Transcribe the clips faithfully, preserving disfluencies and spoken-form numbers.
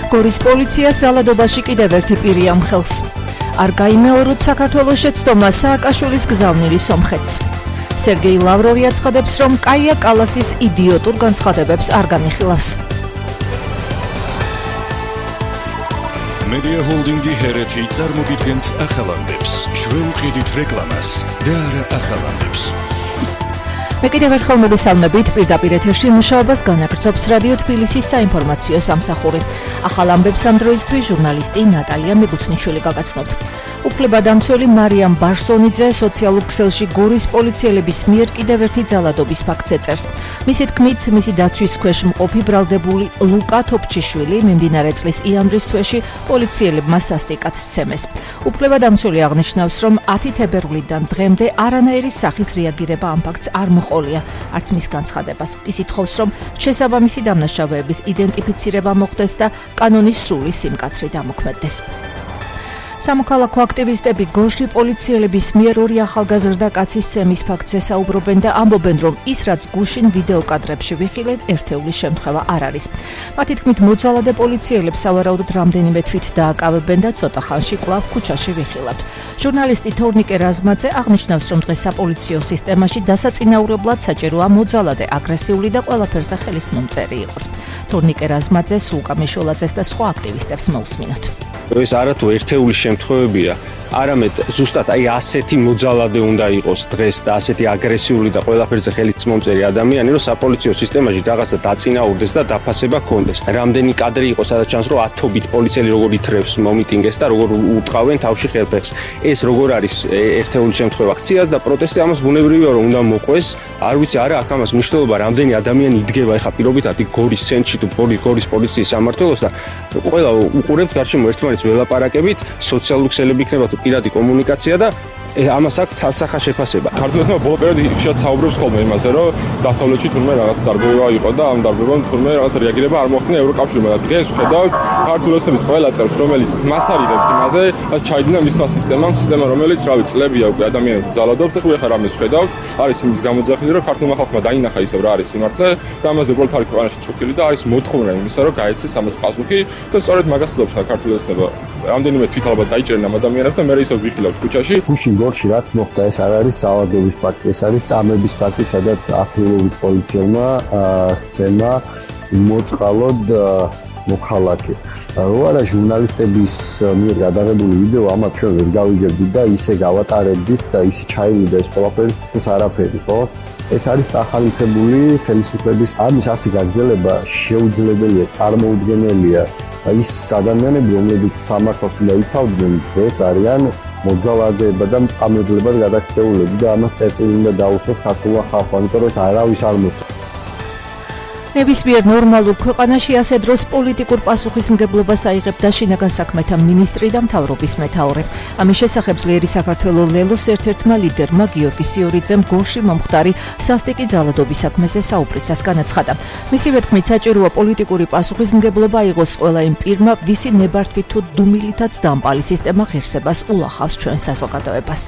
გორის პოლიციას ძალადობაში კიდევ ერთი პირი ამხელს. არ გაიმეოროთ საქართველოს შეცდომა სააკაშვილის გზავნილი სომხეთს. სერგეი ლავროვი აცხადებს, რომ კაია კალასის იდიოტურ განცხადებებს არ განიხილავს. Media Holdingi ჰერეთი წარმოგიდგენთ ახალამდებს. ჩვენ ვყიდით რეკლამას და არა ახალამდებს. მე კიდევ ერთხელ მოგესალმებით, პირდაპირ ეთერში მუშაობას განაგრძობს რადიო თბილისის საინფორმაციო სამსახური. ახალ ამბებს ამ დროისთვის ჟურნალისტი ნატალია მიგუცნიშვილი გაგაცნობთ. უფლებადამცველი მარიამ ბარსონიძე სოციალურ ქსელში გორის პოლიციელების მიერ კიდევ ერთი ძალადობის ფაქტს ეწერს. მისი თქმით, მისი დაცვის ქვეშ მყოფი ბრალდებული ლუკა თოფჩიშვილი მიმდინარე წლის იანვრის თვეში პოლიციელებმა სასტიკად სცემეს. უფლებადამცველი აღნიშნავს, რომ ათი თებერვლიდან დღემდე არანაირი სახის რეაგირება ამ ფაქტს არ მოყოლია, არც მის განცხადებას. ის ითხოვს, რომ შესაბამისი დამნაშავეების იდენტიფიცირება მოხდეს და კანონის სრული სიმკაცრე დამოქმედდეს. სამოქალაქო აქტივისტები გორში პოლიციელების მიერ ორი ახალგაზრდა კაცის სცემის ფაქტზე საუბრობენ და ამბობენ, რომ ის რაც გუშინ ვიდეო კადრებში ვიხილეთ, ერთეულის შემთხვევა არ არის. მათი თქმით, მოძალადე პოლიციელებს სავარაუდოდ რამდენიმე თვით დააკავებენ და ცოტა ხანში კვლავ ქუჩაში ვიხილავთ. ჟურნალისტი თორნიკე რაზმაძე აღნიშნავს, რომ დღეს საპოლიციო სისტემაში დასაწინაურებლად საჭიროა მოძალადე, აგრესიული და ყველაფერზე ხელის მომწერი იყოს. თორნიკე რაზმაძე, სულკა მიშოლაძეს და სხვა აქტივისტებს მოусმინოთ. ეს არათუ ერთეული შემთხვევებია, არამედ ზუსტად აი ასეთი მოძალადე უნდა იყოს დღეს და ასეთი აგრესიული და ყველაფერზე ხელის მომწერი ადამიანი, რომ საპოლიციო სისტემაში რაღაცა დაწინაურდეს და დაფასება ქონდეს. რამდენი კადრი იყო, სადაც ჩანს, რომ ათობით პოლიციელი როგორ ითრევს მომიტინგეს და როგორ უტყავენ თავში ხელფეხს. ეს როგორ არის ერთეული შემთხვევა ქციას და პროტესტი ამას ბუნებრივია რომ უნდა მოყვეს. არ ვიცი, არა აქ ამას მნიშვნელობა, რამდენი ადამიანი იდგება ეხა პირობითად იქ გორის ცენტრში თუ გორის პოლიციის სამმართველოს და ყველა უყურებთ გარშემო ერთმანეთს ველაპარაკებით, სოციალური ქსელები იქნება თუ პირადი კომუნიკაცია და ამას აქვს ცალსახა შეფასება. ქართველებმა ბოლო პერიოდში ხშირად საუბრობს ხოლმე იმაზე, რომ დასავლეთში თურმე რაღაც დარბევა იყო და ამ დარბევამ თურმე რაღაც რეაგირება არ მოახდინა ევროკავშირმა და დღეს ვხედავთ ქართველების ყველა წევს, რომელიც მას არიდებს იმაზე, რაც ჩაიდინა მისმა სისტემამ, სისტემა რომელიც რავი წლებია უკვე ადამიანებს ძალადობს და თუ ეხლა რამეს ვხედავთ, არის იმის გამოძახილი, რომ ქართულმა ხალხმა დაინახა ისევ რა არის სიმართლე და ამაზე უბრალოდ არის ქვეყანაში წუხილი და არის მოთხოვნა იმისა, რომ გაეცეს ამას პასუხი და სწორედ მაგას ცდილობს ქართველებმა რამდენიმე თვით ალბათ დაიჭერენ ამ ადამიანებს და მე ისევ ვიხილავთ ქუჩაში. გუშინ გორში რაც მოხდა, ეს არ არის ძალადობის ფაქტი, ეს არის წამების ფაქტი, სადაც ათეულობით პოლიციელმა სცემა მოწყალოდ მოქალაქე. რო არა ჟურნალისტების მიერ გადაღებული ვიდეო, ამათ ჩვენ ვერ გავიგებდით და ისე გავატარებდით და ისე ჩაივიდა ეს ყველაფერი, თქოს არაფერი, ხო? ეს არის წახალისებული ხელისუფლების ამის ასე გაგრძელება შეუძლებელია, წარმოუდგენელია. ის ადამიანები, რომლებიც სამართალს უნდა იცავდნენ, დღეს არიან მოძალადეება და მწამებლებად გადაქცეულები და ამას წერტილი უნდა დაუსვას ქართულმა ხალხმა, იმიტომ რომ ეს არავის არ მოწონს. ნებისმიერ ნორმალურ ქვეყანაში ასე დროს პოლიტიკურ პასუხისმგებლობას აიღებდა შინაგან საქმეთა მინისტრი და მთავრობის მეთაური. ამის შესახებ ძლიერი საქართველოს ლელოს ერთ-ერთმა ლიდერმა გიორგი სიორიძემ გორში მომხდარი სასტიკი ძალადობის საქმეზე საუბრისას განაცხადა. მისივე თქმით, საჭიროა პოლიტიკური პასუხისმგებლობა აიღოს ყველა იმ პირმა, ვისი ნებართვით თუ დუმილითაც დამპალი სისტემა ღირსებას ულახავს ჩვენ საზოგადოებას.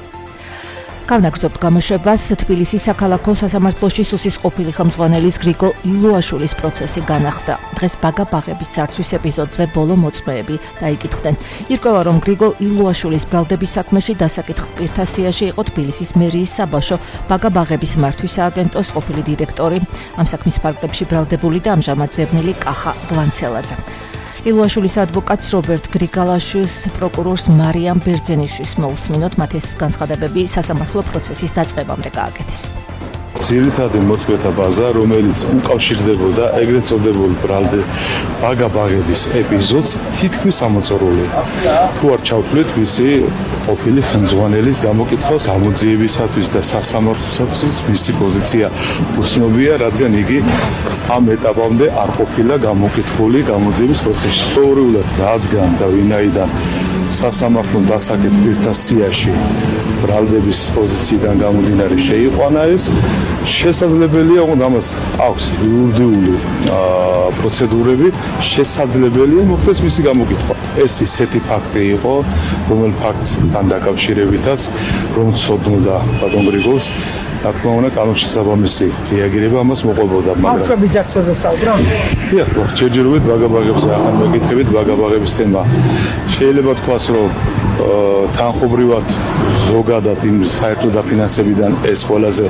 განაგრძობთ გამოშვებას თბილისის საქალაქო სასამართლოში სუსის ყოფილი ხელმძღვანელის გრიგოლ ილუაშვილის პროცესი განახდა. დღეს ბაგა ბაღების ძარცვის ეპიზოდზე ბოლო მოწმეები დაიკითხდნენ. ირკვევა, რომ გრიგოლ ილუაშვილის ბრალდების საქმეში დასაკითხ პირთა სიაში იყო თბილისის მერიის საბავშვო ბაგა ბაღების მართვის სააგენტოს ყოფილი დირექტორი. ამ საქმის ფარგლებში ბრალდებული და ამჟამად ზევნილი კახა გვანცელაძე. ილუაშვილის ადვოკატს რობერტ გრიგალაშვილს პროკურორს მარიამ ბერძენიშვილს მოусმინოთ, მათ ეს განცხადებები სასამართლო პროცესის დაწყებამდე გააკეთეს. ძირითადი მოწმეთა ბაზა, რომელიც უკავშირდებოდა ეგრეთ წოდებულ ბრალდე ბაგა-ბაღების ეპიზოდს, თითქმის ამოწურული. თუ არ ჩავთვლით მისი ყოფილი ხელმძღვანელის გამოკითხვას ამოძიებისათვის და სასამართლოსათვის მისი პოზიცია უცნობია, რადგან იგი ამ ეტაპამდე არ ყოფილა გამოკითხული გამოძიების პროცესში. თეორიულად, რადგან და ვინაიდან სასამართლომ დასაკეთ პირთა სიაში ბრალდების პოზიციიდან გამომდინარე შეიყვანა ეს, შესაძლებელია, ამას აქვს იურიდიული პროცედურები, შესაძლებელია მოხდეს მისი გამოკითხვა. ეს ისეთი ფაქტი იყო, რომელ ფაქტთან დაკავშირებითაც, რომ ცოდნოდა ბატონ გრიგოლს, რა თქმა უნდა, კანონშესაბამისი რეაგირება ამას მოყვებოდა, მაგრამ ბავშვების ძარცვაზე საუბრობ? დიახ, ჯერჯერობით ბაგაბაღებზე ახალ მეკითხებით ბაგაბაღების თემა. შეიძლება თქვას, რომ თანხობრივად ზოგადად იმ საერთო დაფინანსებიდან ეს ყველაზე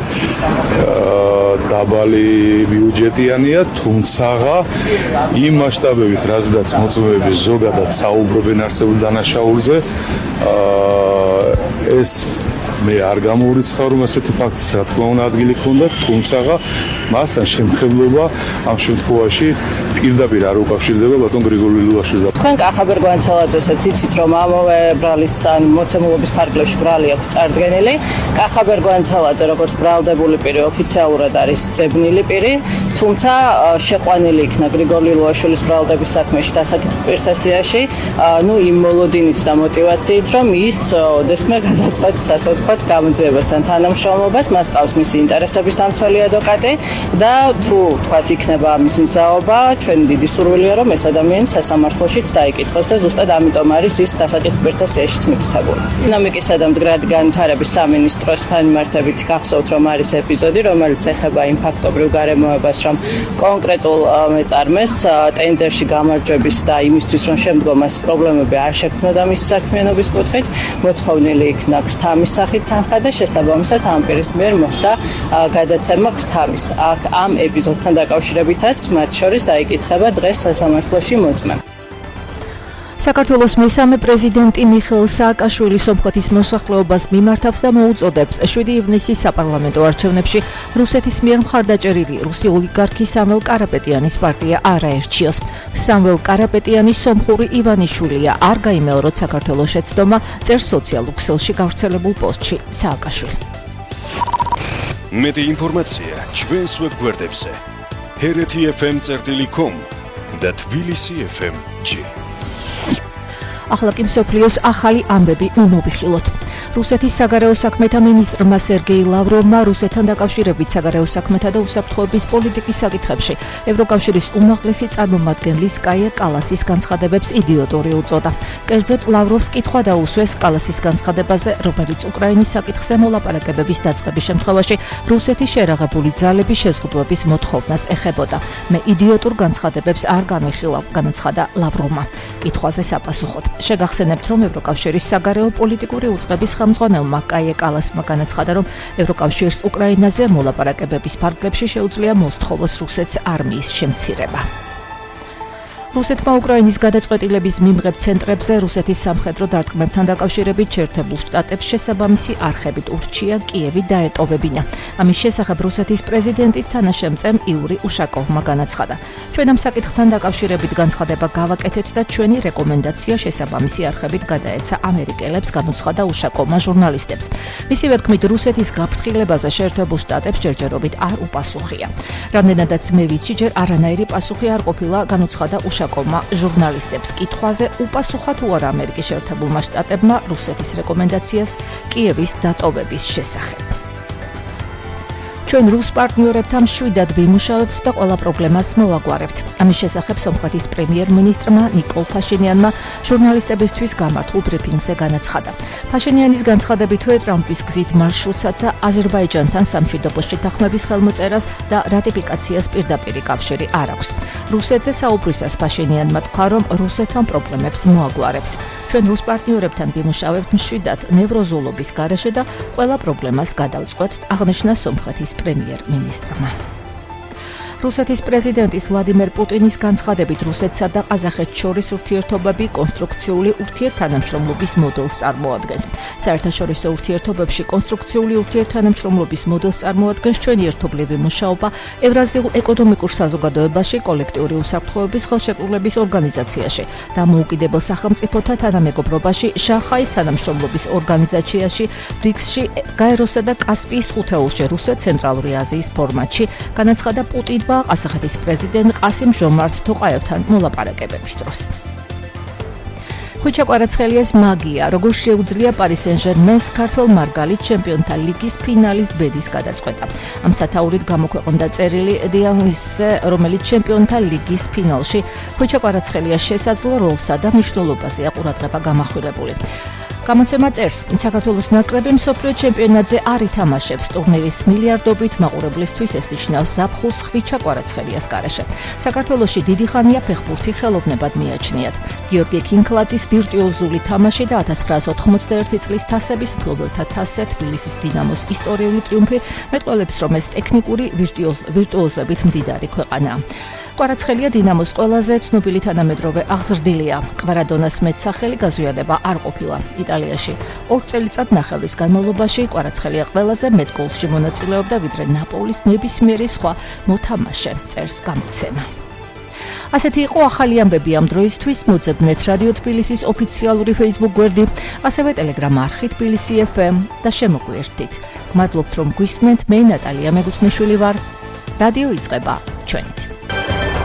დაბალი ბიუჯეტიანია, თუმცა იმ მასშტაბებით, რაზედაც მოწმეები ზოგადად საუბრობენ არსებულ დანაშაულზე, ეს მე არ გამოვრიცხავ, რომ ასეთი ფაქტის რა თქმა უნდა ადგილი ჰქონდა, თუმცა მასთან შემხებლობა ამ შემთხვევაში პირდაპირ არ უკავშირდება ბატონ გრიგოლ ვილუაშვილს. თქვენ კახაბერ გვანცალაძესაც იცით, რომ ამავე ბრალის ან მოცემულობის ფარგლებში ბრალი აქვს წარდგენილი. კახაბერ გვანცალაძე როგორც ბრალდებული პირი ოფიციალურად არის ძებნილი პირი, თუმცა შეყვანილი იქნა გრიგოლ ვილუაშვილის ბრალდების საქმეში დასაკითხ პირთა ნუ იმ მოლოდინით და мотивაციით, რომ ის ოდესმე გადაწყვეტს ასე ვთქვათ გამოძიებასთან თანამშრომლობას, მას ყავს მისი ინტერესების დამცველი ადვოკატი და თუ თქვათ იქნება ამის მზაობა, ჩვენი დიდი სურვილია რომ ეს ადამიანი სასამართლოშიც დაიკითხოს და ზუსტად ამიტომ არის ის დასაკითხ პირთა სიაშიც მითითებული. ეკონომიკისა და მდგრადი განვითარების სამინისტროს თანმიმართებით გახსოვთ, რომ არის ეპიზოდი, რომელიც ეხება იმ ფაქტობრივ გარემოებას, რომ კონკრეტულ მეწარმეს ტენდერში გამარჯვების და იმისთვის, რომ შემდგომას პრობლემები არ შექმნოდა მის საქმიანობის კუთხით, მოთხოვნილი იქნა ქრთამის სახით თანხა და შესაბამისად ამ პირის მიერ მოხდა გადაცემა ქრთამის. აქ ამ ეპიზოდთან დაკავშირებითაც მათ შორის დაიკითხება დღეს სასამართლოში მოწმე. საქართველოს მესამე პრეზიდენტი მიხეილ სააკაშვილი სომხეთის მოსახლეობას მიმართავს და მოუწოდებს შვიდი ივნისის საპარლამენტო არჩევნებში რუსეთის მიერ მხარდაჭერილი რუსი ოლიგარქი სამվել კარაპეტიანის პარტია არ აერჩიოს. სამվել კარაპეტიანი სომხური ივანიშვილია, არ გაიმეოროთ საქართველოს შეცდომა, წერს სოციალურ ქსელში გავრცელებულ პოსტში სააკაშვილი. მეტი ინფორმაცია ჩვენს ვებგვერდებზე ჰერეთი ეფ ემ წერტილი კომ და თბილისი ეფ ემ ჯი. ახლა კი მსოფლიოს ახალი ამბები მომოვიხილოთ. რუსეთის საგარეო საქმეთა მინისტრმა სერგეი ლავროვმა რუსეთთან დაკავშირებით საგარეო საქმეთა და უსაფრთხოების პოლიტიკის საკითხებში ევროკავშირის უმაღლესი წარმომადგენლის კაია კალასის განცხადებებს იდიოტორი უწოდა. კერძოდ ლავროვს კითხვა დაუსვეს კალასის განცხადებაზე, რომელიც უკრაინის საკითხზე მოლაპარაკებების დაწყების შემთხვევაში რუსეთის შერაღებული ძალების შეზღუდვების მოთხოვნას ეხებოდა. მე იდიოტურ განცხადებებს არ განვიხილავ, განაცხადა ლავროვმა. კითხვაზე საპასუხოდ შეგახსენებთ, რომ ევროკავშირის საგარეო პოლიტიკური უწყების ხელმძღვანელმა კაია კალასმა განაცხადა, რომ ევროკავშირს უკრაინაზე მოლაპარაკებების ფარგლებში შეუძლია მოსთხოვოს რუსეთს არმიის შემცირება. რუსეთმა უკრაინის გადაწყვეტილების მიმღებ ცენტრებზე რუსეთის სამხედრო დარტყმებთან დაკავშირებით შეერთებულ შტატებს შესაბამისი არხებით ურჩია კიევი დაეტოვებინა. ამის შესახებ რუსეთის პრეზიდენტის თანაშემწემ იური უშაკოვმა განაცხადა. ჩვენ ამ საკითხთან დაკავშირებით განცხადება გავაკეთეთ და ჩვენი რეკომენდაცია შესაბამისი არხებით გადაეცა ამერიკელებს, განუცხადა უშაკოვმა ჟურნალისტებს. მისივე თქმით, რუსეთის გაფრთხილებაზე შეერთებულ შტატებს ჯერჯერობით არ უპასუხია. რამდენადაც მე ვიცი, ჯერ არანაირი პასუხი არ ყოფილა, განუცხადა უშაკოვმა. უშაკოვმა ჟურნალისტებს კითხვაზე უპასუხა თუ არა ამერიკის შეერთებულმა შტატებმა რუსეთის რეკომენდაციას კიევის დატოვების შესახებ. ჩვენ რუს პარტნიორებთან მშვიდად ვიმუშავებთ და ყველა პრობლემას მოვაგვარებთ. ამის შესახებ სომხეთის პრემიერ-მინისტრმა ნიკოლ ფაშინიანმა ჟურნალისტებისთვის გამართულ ბრიფინგზე განაცხადა. ფაშინიანის განცხადებითვე ტრამპის გზით მარშრუტსაცა აზერბაიჯანთან სამშვიდობო შეთანხმების ხელმოწერას და რატიფიკაციას პირდაპირ კავშირი არ აქვს. რუსეთზე საუბრისას ფაშინიანმა თქვა, რომ რუსეთთან პრობლემებს მოაგვარებს. ჩვენ რუს პარტნიორებთან ვიმუშავებთ მშვიდად ნევროზულობის გარეშე და ყველა პრობლემას გადავწყვეტთ, აღნიშნა სომხეთის პრემიერ-მინისტრმა. რუსეთის პრეზიდენტის ვლადიმერ პუტინის განცხადებით რუსეთსა და ყაზახეთს შორის ურთიერთობები კონსტრუქციული ურთიერთთანამშრომლობის მოდელს წარმოადგენს. საერთაშორისო ურთიერთობებში კონსტრუქციული ურთიერთთანამშრომლობის მოდელს წარმოადგენს ჩვენი ერთობლივი მუშაობა ევრაზიულ ეკონომიკურ საზოგადოებაში, კოლექტიური უსაფრთხოების ხელშეკრულების ორგანიზაციაში, დამოუკიდებელ სახელმწიფოთა თანამეგობრობაში, შანხაის თანამშრომლობის ორგანიზაციაში, ბრიქსში, გაეროსა და კასპიის ხუთეულში, რუსეთ ცენტრალური აზიის ფორმატში, განაცხადა პუტინმა ყაზახეთის პრეზიდენტ ყასიმ ჟომართ თოყაევთან მოლაპარაკებების დროს. ხვიჩა კვარაცხელიას მაგია, როგორ შეუძლია პარი სენ-ჟერმენს ქართველ მარგალით ჩემპიონთა ლიგის ფინალის ბედის გადაწყვეტა. ამ სათაურით გამოქვეყნდა წერილი დიანისზე, რომელიც ჩემპიონთა ლიგის ფინალში ხვიჩა კვარაცხელიას შესაძლო როლსა და მნიშვნელობაზეა ყურადღება გამახვილებული. გამოცემა წერს, საქართველოს ნაკრები მსოფლიო ჩემპიონატზე არ ითამაშებს ტურნირის მილიარდობით მაყურებლისთვის ეს ნიშნავს ზაფხულს ხვიჩა კვარაცხელიას გარეშე. საქართველოში დიდი ხანია ფეხბურთი ხელოვნებად მიაჩნიათ. გიორგი კინკლაძის ვირტუოზული თამაში და ათას ცხრაასი ოთხმოცდაერთი წლის თასების მფლობელთა თასზე თბილისის დინამოს ისტორიული ტრიუმფი მეტყველებს, რომ ეს ტექნიკური ვირტუოზებით მდიდარი ქვეყანაა. კვარაცხელია დინამოს ყველაზე ცნობილი თანამედროვე აღზრდილია. კვარადონას მეტსახელი გაზვიადება არ ყოფილა. იტალიაში ორ წელიწად ნახევრის განმავლობაში კვარაცხელია ყველაზე მეტ გოლში მონაწილეობდა, ვიდრე ნაპოლის ნებისმიერი სხვა მოთამაშე, წერს გამოცემა. ასეთი იყო ახალი ამბები ამ დროისთვის. მოძებნეთ რადიო თბილისის ოფიციალური Facebook გვერდი, ასევე Telegram არხი თბილისი ეფ ემ და შემოგვიერთდით. მადლობთ, რომ გვისმენთ. მე ნატალია მეგუთნიშვილი ვარ. რადიო იწყება ჩვენით.